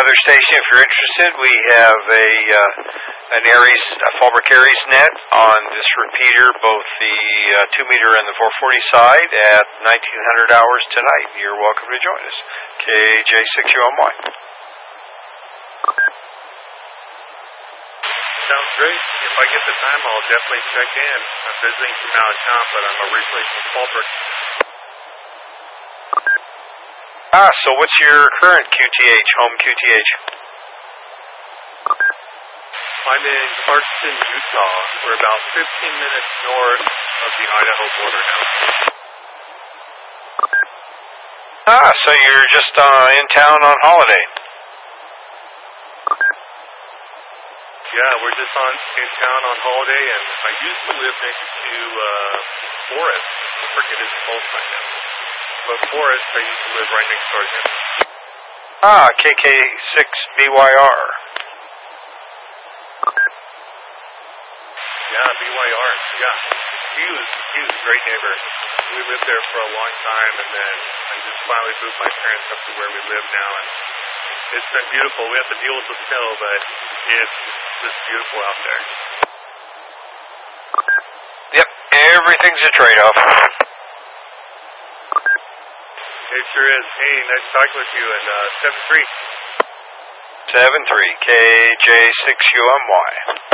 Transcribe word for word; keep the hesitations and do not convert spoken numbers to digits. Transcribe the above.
weather station, if you're interested, we have a uh, an Aries, a Fallbrook Aries net on this repeater, both the uh, two meter and the four forty side at nineteen hundred hours tonight. You're welcome to join us. K J six U M Y. Sounds great. If I get the time, I'll definitely check in. I'm visiting from out of town, but I'm originally from Fallbrook. Ah, so what's your current Q T H, home Q T H? I'm in Clarkston, Utah. We're about fifteen minutes north of the Idaho border now. Ah, so you're just uh, in town on holiday. Yeah, we're just on in town on holiday, and I used to live next to uh, Forrest. I forget his close right now. But Forrest, I used to live right next door to him. Ah, K K six B Y R. Yeah, B Y R. Yeah, he was he was a great neighbor. We lived there for a long time, and then I just finally moved my parents up to where we live now, and it's been beautiful. We have to deal with the snow, but it's just beautiful out there. Yep, everything's a trade-off. It sure is. Hey, nice talking with you, and uh, seven three. seven three, K J six U M Y.